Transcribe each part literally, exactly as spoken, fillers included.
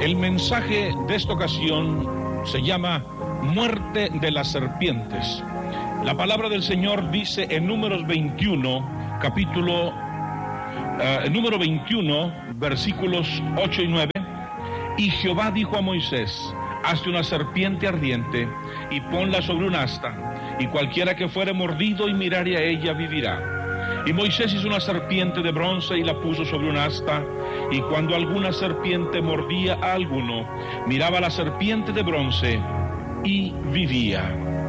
El mensaje de esta ocasión se llama Muerte de las serpientes. La palabra del Señor dice en Números veintiuno, capítulo, uh, número veintiuno, versículos ocho y nueve. Y Jehová dijo a Moisés: hazte una serpiente ardiente y ponla sobre un asta, y cualquiera que fuere mordido y mirare a ella vivirá. Y Moisés hizo una serpiente de bronce y la puso sobre un asta, y cuando alguna serpiente mordía a alguno, miraba a la serpiente de bronce y vivía.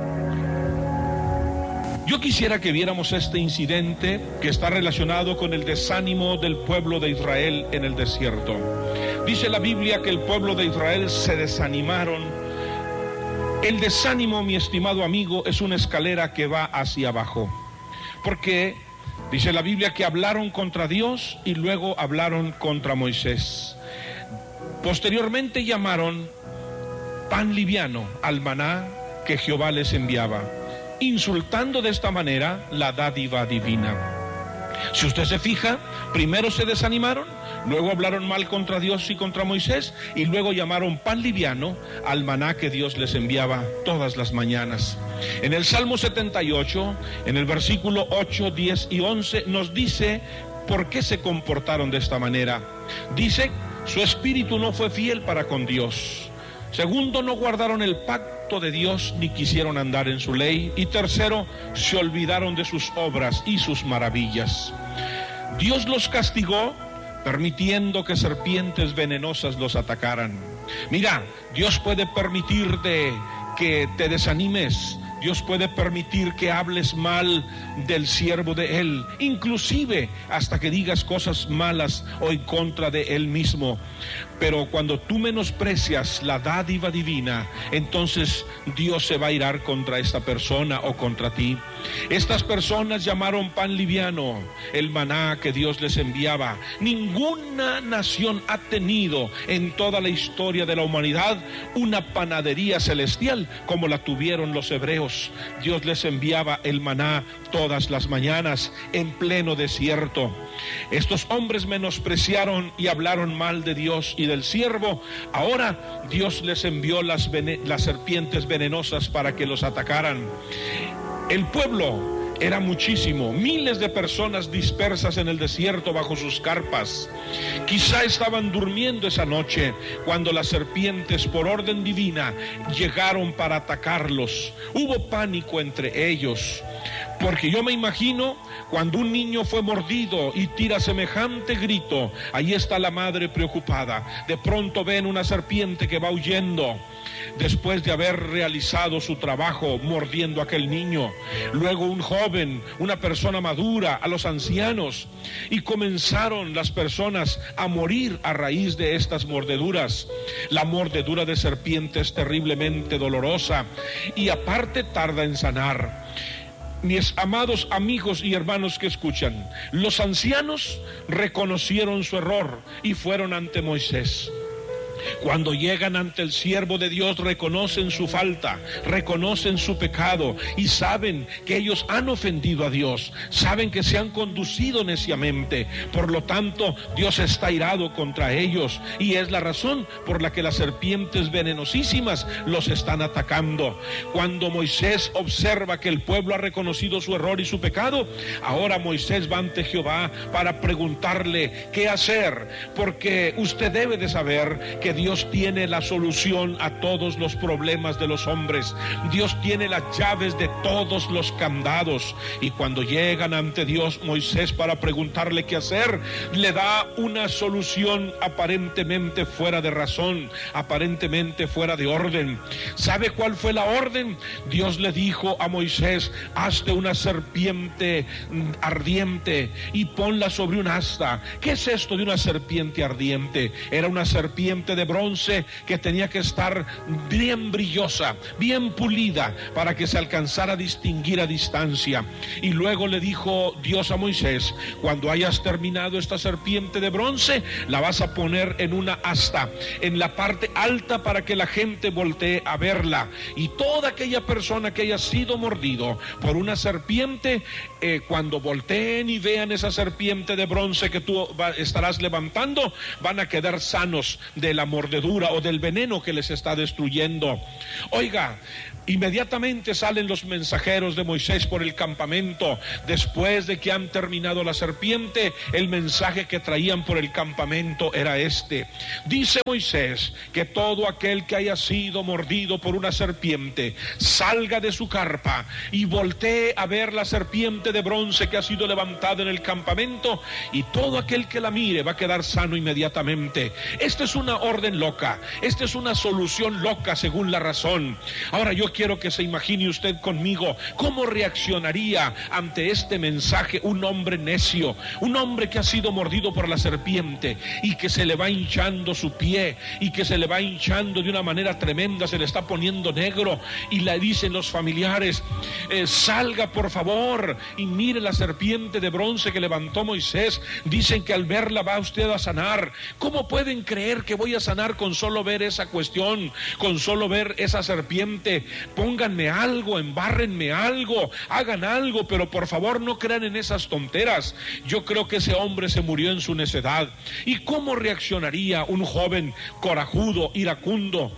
Yo quisiera que viéramos este incidente que está relacionado con el desánimo del pueblo de Israel en el desierto. Dice la Biblia que el pueblo de Israel se desanimaron. El desánimo, mi estimado amigo, es una escalera que va hacia abajo. Porque dice la Biblia que hablaron contra Dios y luego hablaron contra Moisés. Posteriormente llamaron pan liviano al maná que Jehová les enviaba, insultando de esta manera la dádiva divina. Si usted se fija, primero se desanimaron, luego hablaron mal contra Dios y contra Moisés, y luego llamaron pan liviano al maná que Dios les enviaba todas las mañanas. En el Salmo setenta y ocho, en el versículo ocho, diez y once, nos dice por qué se comportaron de esta manera. Dice: su espíritu no fue fiel para con Dios. Segundo, no guardaron el pacto de Dios ni quisieron andar en su ley. Y tercero, se olvidaron de sus obras y sus maravillas. Dios los castigó permitiendo que serpientes venenosas los atacaran. Mira, Dios puede permitirte que te desanimes. Dios puede permitir que hables mal del siervo de Él, inclusive hasta que digas cosas malas o en contra de Él mismo. Pero cuando tú menosprecias la dádiva divina, entonces Dios se va a irar contra esta persona o contra ti. Estas personas llamaron pan liviano el maná que Dios les enviaba. Ninguna nación ha tenido en toda la historia de la humanidad una panadería celestial como la tuvieron los hebreos. Dios les enviaba el maná todas las mañanas en pleno desierto. Estos hombres menospreciaron y hablaron mal de Dios y del siervo. Ahora Dios les envió las, las serpientes venenosas para que los atacaran. El pueblo era muchísimo, miles de personas dispersas en el desierto bajo sus carpas. Quizá estaban durmiendo esa noche cuando las serpientes, por orden divina, llegaron para atacarlos. Hubo pánico entre ellos, porque yo me imagino cuando un niño fue mordido y tira semejante grito, ahí está la madre preocupada. De pronto ven una serpiente que va huyendo, después de haber realizado su trabajo mordiendo a aquel niño. Luego un joven, una persona madura, a los ancianos, y comenzaron las personas a morir a raíz de estas mordeduras. La mordedura de serpiente es terriblemente dolorosa y aparte tarda en sanar. Mis amados amigos y hermanos que escuchan, los ancianos reconocieron su error y fueron ante Moisés. Cuando llegan ante el siervo de Dios, reconocen su falta, reconocen su pecado y saben que ellos han ofendido a Dios, saben que se han conducido neciamente. Por lo tanto, Dios está irado contra ellos y es la razón por la que las serpientes venenosísimas los están atacando. Cuando Moisés observa que el pueblo ha reconocido su error y su pecado, ahora Moisés va ante Jehová para preguntarle qué hacer, porque usted debe de saber que Dios tiene la solución a todos los problemas de los hombres. Dios tiene las llaves de todos los candados. Y cuando llegan ante Dios, Moisés, para preguntarle qué hacer, le da una solución aparentemente fuera de razón, aparentemente fuera de orden. ¿Sabe cuál fue la orden? Dios le dijo a Moisés: hazte una serpiente ardiente y ponla sobre un asta. ¿Qué es esto de una serpiente ardiente? Era una serpiente de bronce que tenía que estar bien brillosa, bien pulida, para que se alcanzara a distinguir a distancia. Y luego le dijo Dios a Moisés: cuando hayas terminado esta serpiente de bronce, la vas a poner en una asta, en la parte alta, para que la gente voltee a verla. Y toda aquella persona que haya sido mordido por una serpiente, eh, cuando volteen y vean esa serpiente de bronce que tú va, estarás levantando, van a quedar sanos de la mordedura o del veneno que les está destruyendo. Oiga, inmediatamente salen los mensajeros de Moisés por el campamento. Después de que han terminado la serpiente, el mensaje que traían por el campamento era este: dice Moisés que todo aquel que haya sido mordido por una serpiente salga de su carpa y voltee a ver la serpiente de bronce que ha sido levantada en el campamento, y todo aquel que la mire va a quedar sano inmediatamente. Esta es una orden loca, esta es una solución loca según la razón. Ahora yo quiero que se imagine usted conmigo cómo reaccionaría ante este mensaje un hombre necio, un hombre que ha sido mordido por la serpiente y que se le va hinchando su pie y que se le va hinchando de una manera tremenda, se le está poniendo negro, y le dicen los familiares: eh, salga por favor y mire la serpiente de bronce que levantó Moisés, dicen que al verla va usted a sanar. ¿Cómo pueden creer que voy a sanar con solo ver esa cuestión, con solo ver esa serpiente? Pónganme algo, embárrenme algo, hagan algo, pero por favor no crean en esas tonteras. Yo creo que ese hombre se murió en su necedad. ¿Y cómo reaccionaría un joven corajudo, iracundo,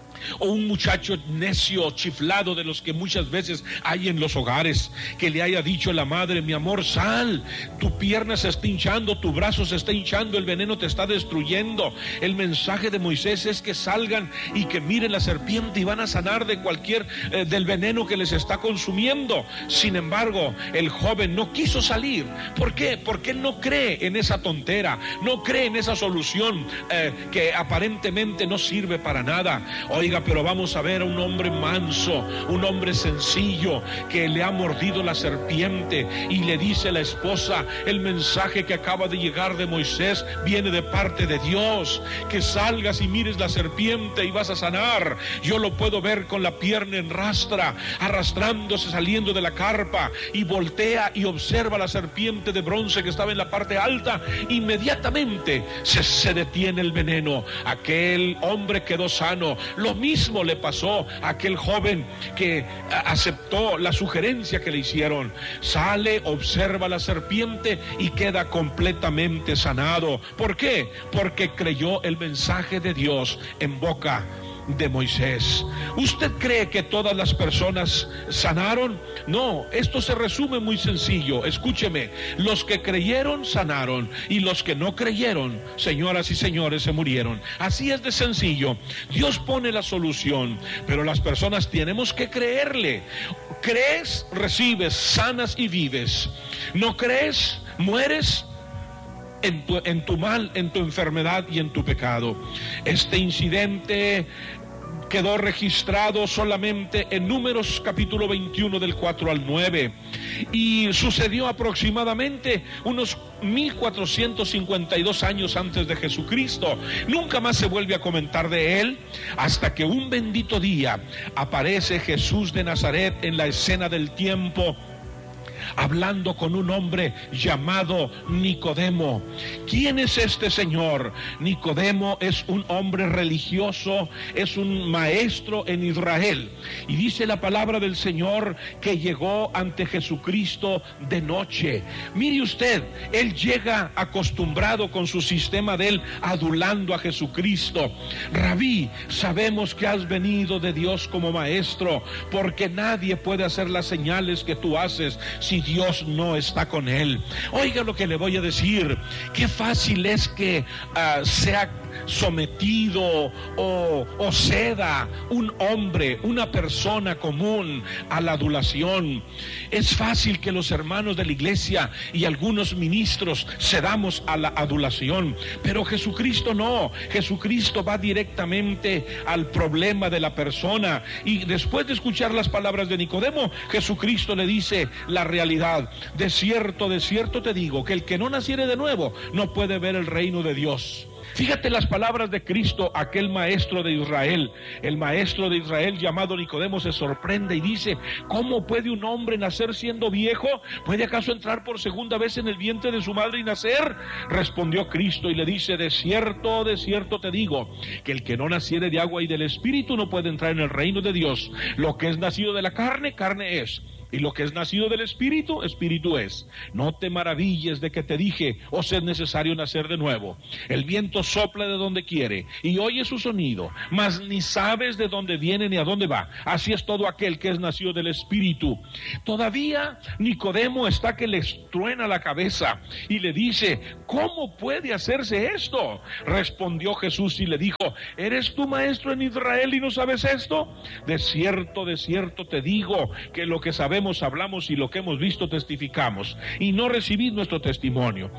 o un muchacho necio, chiflado, de los que muchas veces hay en los hogares, que le haya dicho la madre: mi amor, sal, tu pierna se está hinchando, tu brazo se está hinchando, el veneno te está destruyendo? El mensaje de Moisés es que salgan y que miren la serpiente y van a sanar de cualquier eh, del veneno que les está consumiendo. Sin embargo, el joven no quiso salir. ¿Por qué? Porque él no cree en esa tontera, no cree en esa solución eh, que aparentemente no sirve para nada. Oiga, pero vamos a ver a un hombre manso, un hombre sencillo, que le ha mordido la serpiente, y le dice a la esposa: el mensaje que acaba de llegar de Moisés viene de parte de Dios, que salgas y mires la serpiente y vas a sanar. Yo lo puedo ver con la pierna en rastra, arrastrándose, saliendo de la carpa, y voltea y observa la serpiente de bronce que estaba en la parte alta. Inmediatamente se, se detiene el veneno, aquel hombre quedó sano. Lo mismo le pasó a aquel joven que aceptó la sugerencia que le hicieron. Sale, observa la serpiente y queda completamente sanado. ¿Por qué? Porque creyó el mensaje de Dios en boca de Moisés. ¿Usted cree que todas las personas sanaron? No, esto se resume muy sencillo. Escúcheme: los que creyeron sanaron, y los que no creyeron, señoras y señores, se murieron. Así es de sencillo. Dios pone la solución, pero las personas tenemos que creerle. ¿Crees? Recibes, sanas y vives. ¿No crees? Mueres En tu, en tu mal, en tu enfermedad y en tu pecado. Este incidente quedó registrado solamente en Números capítulo veintiuno del cuatro al nueve, y sucedió aproximadamente unos mil cuatrocientos cincuenta y dos años antes de Jesucristo. Nunca más se vuelve a comentar de él, hasta que un bendito día aparece Jesús de Nazaret en la escena del tiempo, hablando con un hombre llamado Nicodemo. ¿Quién es este señor? Nicodemo es un hombre religioso, es un maestro en Israel, y dice la palabra del Señor que llegó ante Jesucristo de noche. Mire usted, él llega acostumbrado con su sistema de él, adulando a Jesucristo. Rabí, sabemos que has venido de Dios como maestro, porque nadie puede hacer las señales que tú haces si Dios no está con él. Oiga lo que le voy a decir: qué fácil es que uh, sea sometido o, o ceda un hombre, una persona común a la adulación. Es fácil que los hermanos de la iglesia y algunos ministros cedamos a la adulación, pero Jesucristo no. Jesucristo va directamente al problema de la persona, y después de escuchar las palabras de Nicodemo, Jesucristo le dice la realidad: de cierto, de cierto te digo, que el que no naciere de nuevo no puede ver el reino de Dios. Fíjate las palabras de Cristo, aquel maestro de Israel. El maestro de Israel llamado Nicodemo se sorprende y dice: ¿cómo puede un hombre nacer siendo viejo? ¿Puede acaso entrar por segunda vez en el vientre de su madre y nacer? Respondió Cristo y le dice: de cierto, de cierto te digo, que el que no naciere de agua y del Espíritu no puede entrar en el reino de Dios. Lo que es nacido de la carne, carne es, Y lo que es nacido del Espíritu, Espíritu es. No te maravilles de que te dije, os es necesario nacer de nuevo. El viento sopla de donde quiere y oye su sonido, mas ni sabes de dónde viene ni a dónde va. Así es todo aquel que es nacido del Espíritu. Todavía Nicodemo está que le truena la cabeza y le dice, ¿cómo puede hacerse esto? Respondió Jesús y le dijo, ¿eres tú maestro en Israel y no sabes esto? De cierto, de cierto te digo que lo que sabemos hablamos y lo que hemos visto testificamos, y no recibid nuestro testimonio.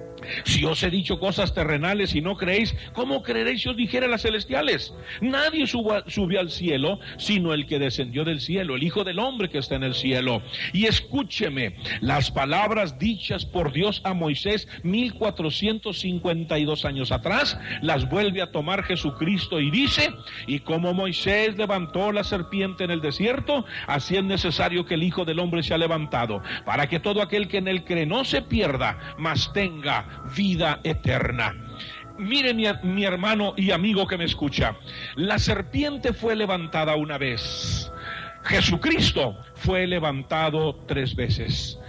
Si os he dicho cosas terrenales y no creéis, ¿cómo creeréis si os dijera las celestiales? Nadie suba, subió al cielo, sino el que descendió del cielo, el Hijo del Hombre que está en el cielo. Y escúcheme, las palabras dichas por Dios a Moisés mil cuatrocientos cincuenta y dos años atrás, las vuelve a tomar Jesucristo y dice, y como Moisés levantó la serpiente en el desierto, así es necesario que el Hijo del Hombre sea levantado, para que todo aquel que en él cree no se pierda, mas tenga vida eterna. Mire mi, mi hermano y amigo que me escucha, la serpiente fue levantada una vez, Jesucristo fue levantado tres veces.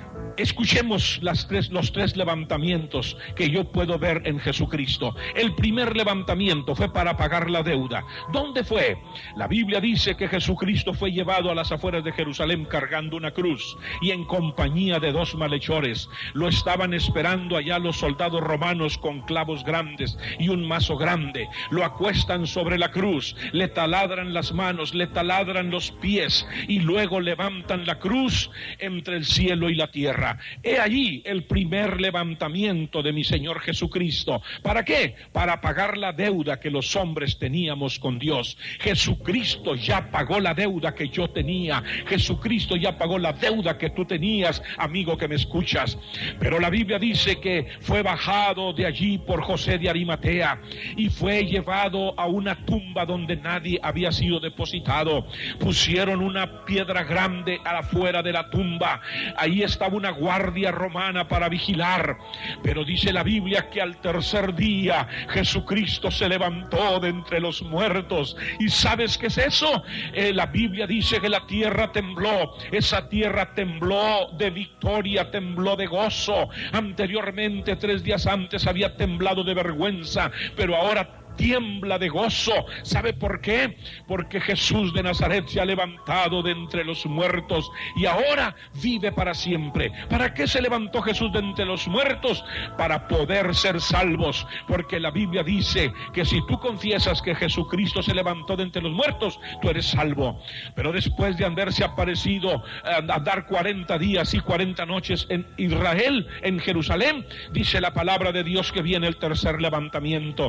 Escuchemos las tres, los tres levantamientos que yo puedo ver en Jesucristo. El primer levantamiento fue para pagar la deuda. ¿Dónde fue? La Biblia dice que Jesucristo fue llevado a las afueras de Jerusalén cargando una cruz y en compañía de dos malhechores. Lo estaban esperando allá los soldados romanos con clavos grandes y un mazo grande. Lo acuestan sobre la cruz, le taladran las manos, le taladran los pies y luego levantan la cruz entre el cielo y la tierra. He allí el primer levantamiento de mi Señor Jesucristo. ¿Para qué? Para pagar la deuda que los hombres teníamos con Dios. Jesucristo ya pagó la deuda que yo tenía. Jesucristo ya pagó la deuda que tú tenías, amigo que me escuchas. Pero la Biblia dice que fue bajado de allí por José de Arimatea y fue llevado a una tumba donde nadie había sido depositado. Pusieron una piedra grande afuera de la tumba. Ahí estaba una guardia romana para vigilar, pero dice la Biblia que al tercer día Jesucristo se levantó de entre los muertos. ¿Y sabes qué es eso? Eh, la Biblia dice que la tierra tembló. Esa tierra tembló de victoria, tembló de gozo. Anteriormente, tres días antes, había temblado de vergüenza, pero ahora tiembla de gozo. ¿Sabe por qué? Porque Jesús de Nazaret se ha levantado de entre los muertos y ahora vive para siempre. ¿Para qué se levantó Jesús de entre los muertos? Para poder ser salvos, porque la Biblia dice que si tú confiesas que Jesucristo se levantó de entre los muertos, tú eres salvo. Pero después de haberse aparecido, andar cuarenta días y cuarenta noches en Israel, en Jerusalén, dice la palabra de Dios que viene el tercer levantamiento.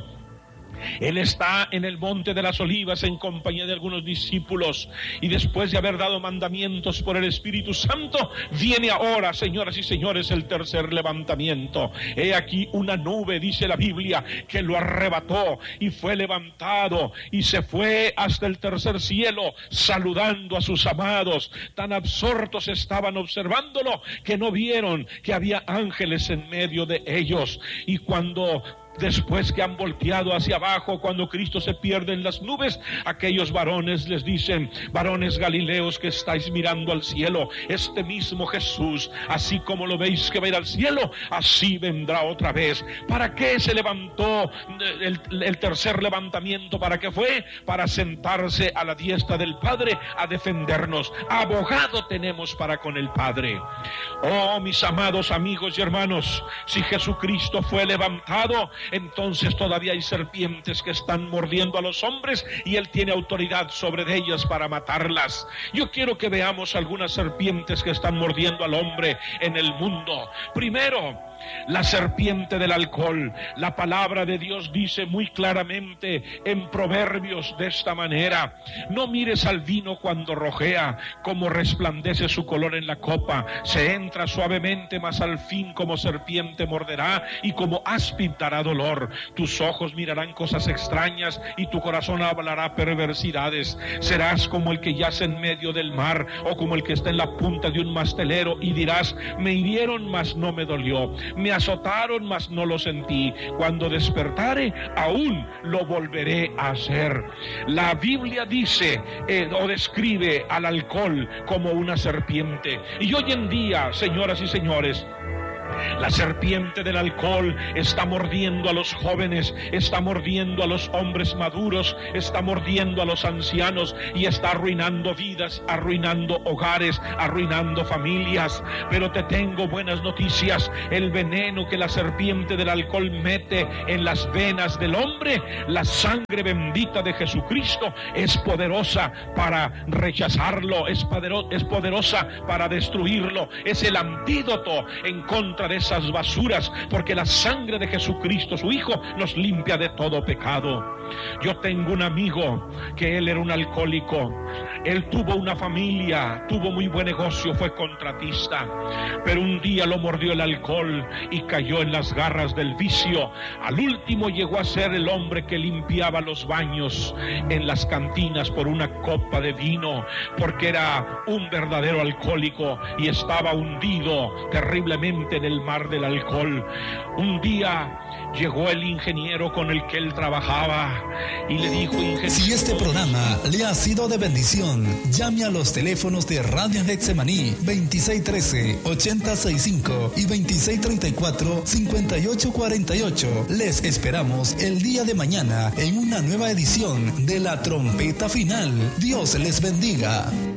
Él está en el monte de las olivas en compañía de algunos discípulos y después de haber dado mandamientos por el Espíritu Santo, viene ahora, señoras y señores, el tercer levantamiento. He aquí una nube, dice la Biblia, que lo arrebató y fue levantado y se fue hasta el tercer cielo saludando a sus amados. Tan absortos estaban observándolo que no vieron que había ángeles en medio de ellos. Y cuando después que han volteado hacia abajo, cuando Cristo se pierde en las nubes, aquellos varones les dicen: varones galileos que estáis mirando al cielo, este mismo Jesús, así como lo veis que va a ir al cielo, así vendrá otra vez. ¿Para qué se levantó el, el tercer levantamiento? ¿Para qué fue? Para sentarse a la diestra del Padre a defendernos. Abogado tenemos para con el Padre. Oh, mis amados amigos y hermanos, si Jesucristo fue levantado, entonces todavía hay serpientes que están mordiendo a los hombres y Él tiene autoridad sobre ellas para matarlas. Yo quiero que veamos algunas serpientes que están mordiendo al hombre en el mundo. Primero, la serpiente del alcohol. La palabra de Dios dice muy claramente en Proverbios de esta manera: no mires al vino cuando rojea, como resplandece su color en la copa. Se entra suavemente, mas al fin como serpiente morderá y como áspid dará dolor. Tus ojos mirarán cosas extrañas y tu corazón hablará perversidades. Serás como el que yace en medio del mar o como el que está en la punta de un mastelero y dirás: me hirieron, mas no me dolió. me azotaron, mas no lo sentí. Cuando despertare, aún lo volveré a hacer. La Biblia dice eh, o describe al alcohol como una serpiente. Y hoy en día, señoras y señores, la serpiente del alcohol está mordiendo a los jóvenes, está mordiendo a los hombres maduros, está mordiendo a los ancianos y está arruinando vidas, arruinando hogares, arruinando familias. Pero te tengo buenas noticias. El veneno que la serpiente del alcohol mete en las venas del hombre, la sangre bendita de Jesucristo es poderosa para rechazarlo, es, podero, es poderosa para destruirlo. Es el antídoto en contra de esas basuras, porque la sangre de Jesucristo, su Hijo, nos limpia de todo pecado. Yo tengo un amigo que él era un alcohólico. Él tuvo una familia, tuvo muy buen negocio, fue contratista, pero un día lo mordió el alcohol y cayó en las garras del vicio. Al último llegó a ser el hombre que limpiaba los baños en las cantinas por una copa de vino, porque era un verdadero alcohólico y estaba hundido terriblemente en el mar del alcohol. Un día llegó el ingeniero con el que él trabajaba y le dijo: ingeniero, si este programa le ha sido de bendición, llame a los teléfonos de Radio Getsemaní veintiséis trece, ochenta sesenta y cinco y veintiséis treinta y cuatro, cincuenta y ocho cuarenta y ocho. Les esperamos el día de mañana en una nueva edición de La Trompeta Final. Dios les bendiga.